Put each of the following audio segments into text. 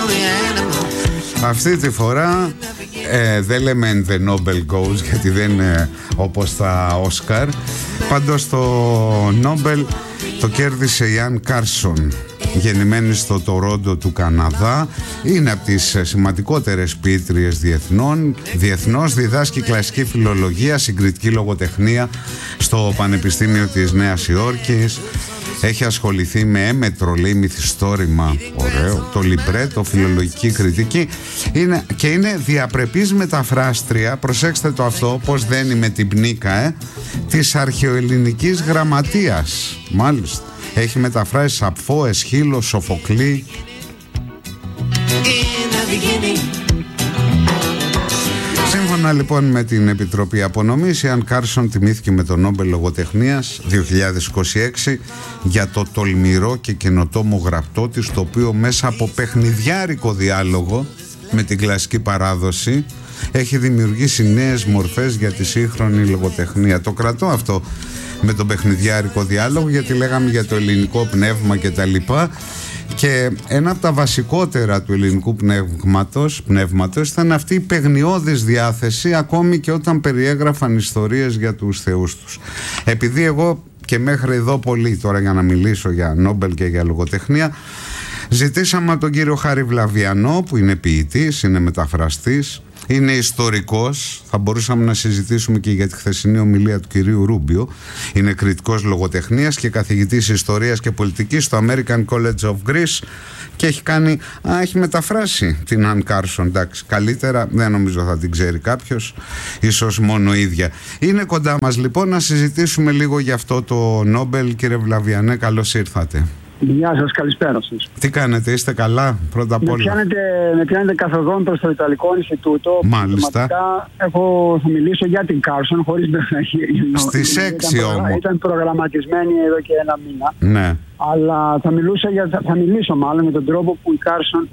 Αυτή τη φορά δεν λέμε The Nobel Goes, γιατί δεν είναι όπως τα Όσκαρ. Πάντως το Νόμπελ το κέρδισε η Αν Κάρσον, γεννημένη στο Τορόντο του Καναδά. Είναι από τις σημαντικότερες ποιήτριες διεθνώς. Διδάσκει κλασική φιλολογία, συγκριτική λογοτεχνία στο Πανεπιστήμιο της Νέας Υόρκης. Έχει ασχοληθεί με έμετρο, λέει, μυθιστόρημα, ωραίο, το λιμπρέτο, φιλολογική κριτική. Είναι διαπρεπής μεταφράστρια, προσέξτε το αυτό, πως δένει με την πνίκα, της αρχαιοελληνικής γραμματείας. Μάλιστα. Έχει μεταφράσει Σαπφό, Εσχύλο, Σοφοκλή. Σύμφωνα λοιπόν με την Επιτροπή Απονομής, η Αν Κάρσον τιμήθηκε με το Νόμπελ Λογοτεχνίας 2026 για το τολμηρό και καινοτόμο γραπτό της, το οποίο μέσα από παιχνιδιάρικο διάλογο με την κλασική παράδοση έχει δημιουργήσει νέες μορφές για τη σύγχρονη λογοτεχνία. Το κρατώ αυτό με τον παιχνιδιάρικο διάλογο, γιατί λέγαμε για το ελληνικό πνεύμα και τα λοιπά. Και ένα από τα βασικότερα του ελληνικού πνεύματος ήταν αυτή η παιγνιώδης διάθεση, ακόμη και όταν περιέγραφαν ιστορίες για τους θεούς τους. Επειδή εγώ και μέχρι εδώ πολύ τώρα για να μιλήσω για Νόμπελ και για λογοτεχνία, ζητήσαμε από τον κύριο Χάρη Βλαβιανό, που είναι ποιητής, είναι μεταφραστής, είναι ιστορικός. Θα μπορούσαμε να συζητήσουμε και για τη χθεσινή ομιλία του κυρίου Ρούμπιο. Είναι κριτικός λογοτεχνίας και καθηγητής ιστορίας και πολιτικής στο American College of Greece και έχει μεταφράσει την Αν Κάρσον. Εντάξει, καλύτερα δεν νομίζω θα την ξέρει κάποιος, ίσως μόνο ίδια. Είναι κοντά μας λοιπόν να συζητήσουμε λίγο για αυτό το Νόμπελ. Κύριε Βλαβιανέ, καλώς ήρθατε. Γεια σας, καλησπέρα σας. Τι κάνετε, είστε καλά, πρώτα απ' όλα? Με πιάνετε καθοδόν προς το Ιταλικό Ινστιτούτο. Μάλιστα. Θα μιλήσω για την Κάρσον, χωρίς να... Στις 6 όμως. Ήταν προγραμματισμένη εδώ και ένα μήνα. Ναι. Αλλά θα μιλήσω μάλλον για τον τρόπο που η Κάρσον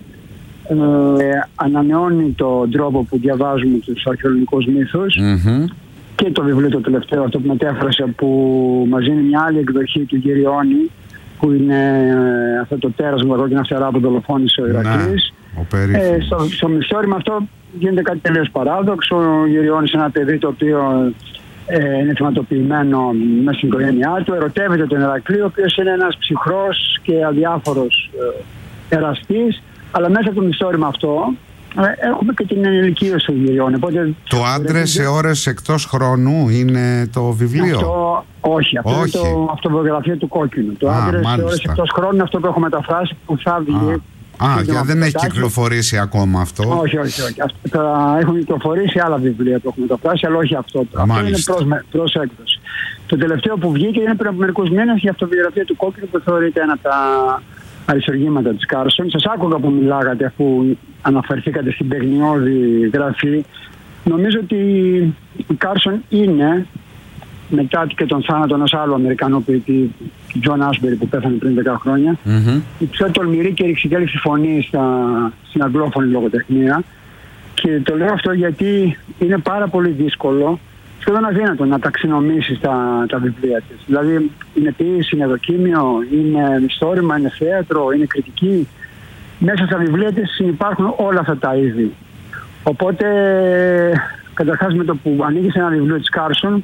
ανανεώνει τον τρόπο που διαβάζουμε τους αρχαιολογικούς μύθους. Και το βιβλίο το τελευταίο, αυτό που μετέφρασε, που μας δίνει μια άλλη εκδοχή του Γεριώνη, που είναι αυτό το τέρας με κόκκινα φτερά που δολοφόνησε ο Ηρακλής. Στο μυθιστόρημα αυτό γίνεται κάτι τελείως παράδοξο. Ο Γεριώνης είναι ένα παιδί το οποίο είναι θυματοποιημένο μέσα στην οικογένειά του, ερωτεύεται τον Ηρακλή, ο οποίος είναι ένας ψυχρός και αδιάφορος εραστής, αλλά μέσα από το μυθιστόρημα αυτό έχουμε και την ενηλικίωση του Γεριώνη. Το Άντρες σε ώρες εκτός χρόνου είναι το βιβλίο? Όχι, αυτό είναι το αυτοβιογραφία του Κόκκινου. Το Άντρες σε ώρες εκτός χρόνου είναι αυτό που έχω μεταφράσει, που θα βγει. Δεν έχει κυκλοφορήσει ακόμα αυτό. Όχι. Έχουν κυκλοφορήσει άλλα βιβλία που έχω μεταφράσει, αλλά όχι αυτό. Αυτό είναι προς έκδοση. Το τελευταίο που βγήκε είναι πριν από μερικούς μήνες, η αυτοβιογραφία του Κόκκινου, που θεωρείται ένα από τα αριστουργήματα της Κάρσον. Σας άκουγα που μιλάγατε, αφού αναφερθήκατε στην παιγνιώδη γραφή. Νομίζω ότι η Κάρσον είναι, μετά και τον θάνατο ενός άλλου Αμερικανού ποιητή, του Τζον Άσμπερι, που πέθανε πριν 10 χρόνια, η πιο τολμηρή και ρηξικέλευτη φωνή στην αγγλόφωνη λογοτεχνία. Και το λέω αυτό γιατί είναι πάρα πολύ δύσκολο, σχεδόν αδύνατο, να ταξινομήσεις τα βιβλία της. Δηλαδή είναι ποίηση, είναι δοκίμιο, είναι μυθιστόρημα, είναι θέατρο, είναι κριτική. Μέσα στα βιβλία της υπάρχουν όλα αυτά τα είδη. Οπότε καταρχάς με το που ανοίγεις ένα βιβλίο της Κάρσον,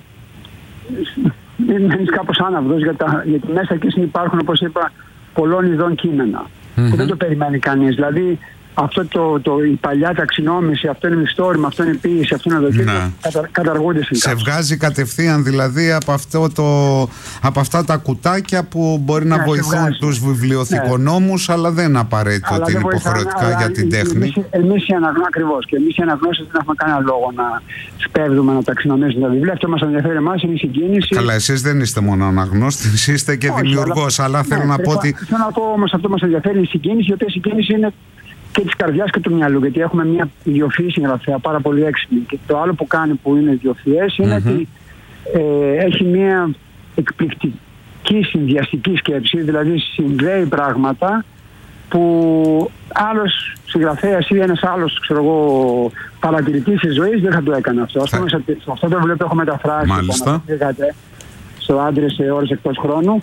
μένεις κάπως άναυδος, γιατί μέσα εκεί υπάρχουν, όπως είπα, πολλών ειδών κείμενα που δεν το περιμένει κανείς. Δηλαδή η παλιά ταξινόμηση, αυτό είναι μυθιστόρημα, αυτό είναι ποίηση, αυτό είναι δοκίμιο, καταργούνται στην Κάρσον. Σε βγάζει κατευθείαν δηλαδή από αυτά τα κουτάκια που μπορεί να βοηθούν τους βιβλιοθηκονόμους, αλλά δεν είναι απαραίτητο ότι είναι υποχρεωτικά για την τέχνη. Εμείς οι αναγνώστες δεν έχουμε κανένα λόγο να σπέβδουμε να ταξινομήσουμε τα βιβλία. Αυτό μας ενδιαφέρει εμάς, είναι η συγκίνηση. Καλά, εσείς δεν είστε μόνο αναγνώστης, είστε και δημιουργός, αλλά θέλω να πω ότι... Θέλω να πω όμως, αυτό μας ενδιαφέρει, η συγκίνηση, γιατί η συγκίνηση είναι και της καρδιάς και του μυαλού, γιατί έχουμε μια ιδιοφυή συγγραφέα πάρα πολύ έξυπνη. Και το άλλο που κάνει, που είναι ιδιοφυές, είναι ότι έχει μια εκπληκτική συνδυαστική σκέψη, δηλαδή συνδέει πράγματα που άλλος συγγραφέας ή ένας άλλος, παρατηρητής της ζωής δεν θα το έκανε αυτό. Ας πούμε, σε αυτό το βιβλίο που έχω μεταφράσει, στο Άντρες σε ώρες εκτός χρόνου,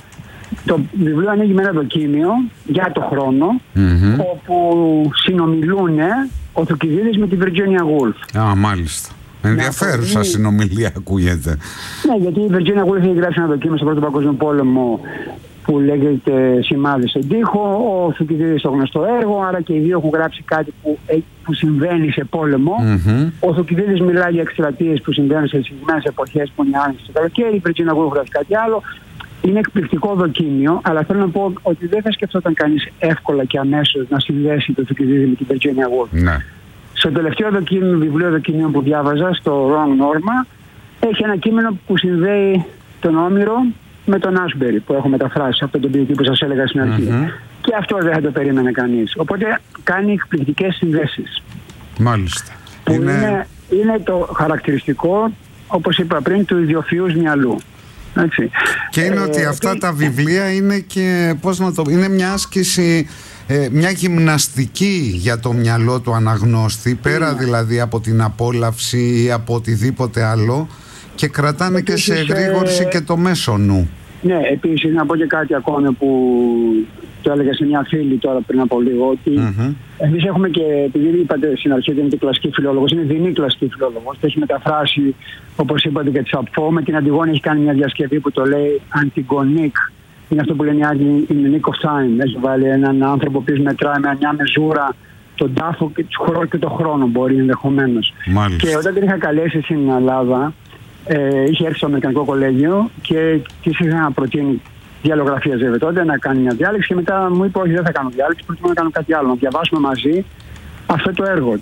Το βιβλίο ανοίγει με ένα δοκίμιο για το χρόνο, όπου συνομιλούν ο Θουκυδίδης με τη Virginia Woolf. Α, μάλιστα. Ενδιαφέρουσα συνομιλία ακούγεται. Ναι, γιατί η Virginia Woolf έχει γράψει ένα δοκίμιο στον Πρώτο Παγκόσμιο Πόλεμο που λέγεται «Σημάδι στον τοίχο», ο Θουκυδίδης στο γνωστό έργο, άρα και οι δύο έχουν γράψει κάτι που συμβαίνει σε πόλεμο. Ο Θουκυδίδης μιλάει για εκστρατείες που συμβαίνουν σε συγκεκριμένες εποχές που είναι άνοιξη στο καλοκαίρι, η Virginia Woolf γράφει κάτι άλλο. Είναι εκπληκτικό δοκίμιο, αλλά θέλω να πω ότι δεν θα σκεφτόταν κανείς εύκολα και αμέσως να συνδέσει το Θουκυδίδη με την Virginia Woolf. Ναι. Στο τελευταίο βιβλίο δοκιμίων που διάβαζα, στο Wrong Norma, έχει ένα κείμενο που συνδέει τον Όμηρο με τον Άσμπερι, που έχω μεταφράσει από τον ποιητή που σας έλεγα στην αρχή. Και αυτό δεν θα το περίμενε κανείς. Οπότε κάνει εκπληκτικές συνδέσεις. Μάλιστα. Που είναι το χαρακτηριστικό, όπως είπα πριν, του ιδιοφυούς μυαλού. Έτσι. Και είναι ότι αυτά τα βιβλία είναι και, είναι μια άσκηση, μια γυμναστική για το μυαλό του αναγνώστη, πέρα δηλαδή από την απόλαυση ή από οτιδήποτε άλλο, και κρατάνε επίσης, και σε εγρήγορση και το μέσο νου. Ναι, επίσης να πω και κάτι ακόμη που το έλεγα σε μια φίλη τώρα πριν από λίγο, ότι εμείς έχουμε και, επειδή είπατε στην αρχή ότι είναι και κλασική φιλόλογος, είναι δεινή κλασική φιλόλογος, το έχει μεταφράσει, όπως είπατε, και Τσαπφό, με την Αντιγόνη έχει κάνει μια διασκευή που το λέει Αντιγονίκ. Είναι αυτό που λένε οι Άγγλοι in the nick of time. Έχει βάλει έναν άνθρωπο που μετράει με μια μεζούρα τον τάφο και το χρόνο, μπορεί ενδεχομένως. Και όταν την είχα καλέσει στην Ελλάδα, είχε έρθει στο Αμερικανικό Κολέγιο και της είχα προτείνει διαλογραφία βέβαια τότε, να κάνει μια διάλεξη, και μετά μου είπε όχι, δεν θα κάνω διάλεξη, προτιμώ να κάνω κάτι άλλο, να διαβάσουμε μαζί αυτό το έργο,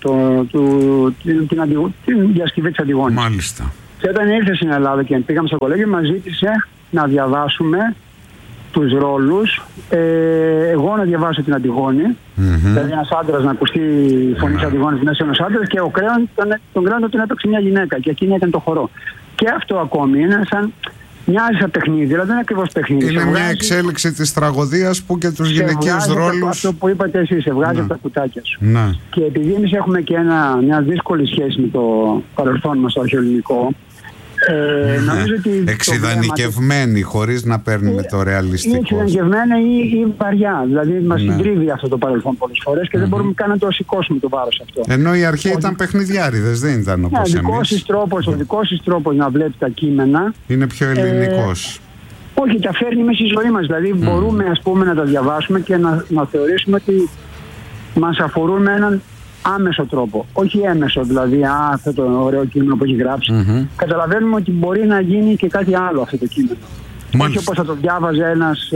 την διασκευή της Αντιγόνης. Μάλιστα. Και όταν ήρθε στην Ελλάδα και πήγαμε στο κολέγιο, μας ζήτησε να διαβάσουμε τους ρόλους, εγώ να διαβάσω την Αντιγόνη, δηλαδή ένας άντρας να ακουστεί η φωνή της Αντιγόνης μέσα σε ένας άντρας, και ο Κρέον τον έπαιξε μια γυναίκα και εκείνη έκανε το χορό. Και αυτό ακόμη είναι σαν μοιάζει σαν παιχνίδι, δηλαδή δεν είναι ακριβώς παιχνίδι. Είναι μια εξέλιξη της τραγωδίας που και τους γυναικείους ρόλους. Αυτό που είπατε εσείς, σε βγάζει από τα κουτάκια σου. Ναι. Και επειδή εμείς έχουμε και μια δύσκολη σχέση με το παρελθόν μας στο αρχαιοελληνικό, νομίζω ότι εξειδανικευμένη, χωρίς να παίρνουμε το ρεαλιστικό. Είναι εξειδανικευμένα ή βαριά. Δηλαδή μας συντρίβει αυτό το παρελθόν πολλές φορές και δεν μπορούμε καν να το σηκώσουμε το βάρος αυτό. Ενώ η αρχή ήταν παιχνιδιάριδες, δεν ήταν όπως εμείς. Ο δικός της τρόπος να βλέπει τα κείμενα είναι πιο ελληνικός. Όχι, τα φέρνει μέσα στη ζωή μας. Δηλαδή μπορούμε, ας πούμε, να τα διαβάσουμε και να θεωρήσουμε ότι μας αφορούν με έναν άμεσο τρόπο, όχι έμεσο, δηλαδή αυτό το ωραίο κείμενο που έχει γράψει. Καταλαβαίνουμε ότι μπορεί να γίνει και κάτι άλλο αυτό το κείμενο. Όχι όπως θα το διάβαζε ένας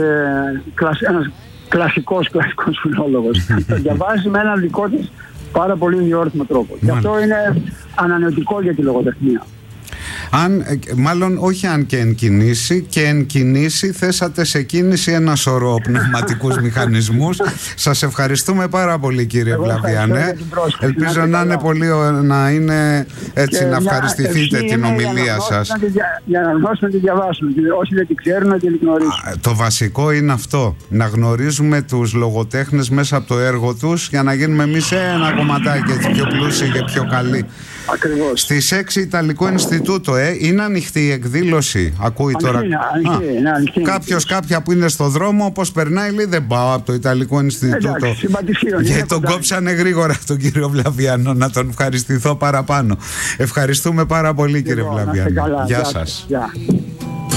κλασικός φιλόλογος. Το διαβάζει με έναν δικό της πάρα πολύ ιδιόρυθμο τρόπο. Και αυτό είναι ανανεωτικό για τη λογοτεχνία. Μάλλον όχι αν και εν κινήσει, και εν κινήσει θέσατε σε κίνηση ένα σωρό πνευματικούς μηχανισμούς. Σας ευχαριστούμε πάρα πολύ, κύριε Βλαβιανέ. Ελπίζω να είναι πολύ, να είναι έτσι, να ευχαριστηθείτε την ομιλία σας. Για να γνώσουμε να τη διαβάσουμε, όσοι δεν την ξέρουν να την γνωρίσουν. Το βασικό είναι αυτό, να γνωρίζουμε τους λογοτέχνες μέσα από το έργο τους, για να γίνουμε εμείς ένα κομματάκι έτσι πιο πλούσιοι και πιο καλοί. Ακριβώς. Στις 6 Ιταλικό Ινστιτούτο, είναι ανοιχτή η εκδήλωση. Ακούει τώρα. Ανοιχτή. Κάποια που είναι στο δρόμο, όπως περνάει, λέει δεν πάω από το Ιταλικό Ινστιτούτο. Γιατί τον κόψανε γρήγορα τον κύριο Βλαβιανό, να τον ευχαριστηθώ παραπάνω. Ευχαριστούμε πάρα πολύ, κύριε Βλαβιανό. Γεια σας.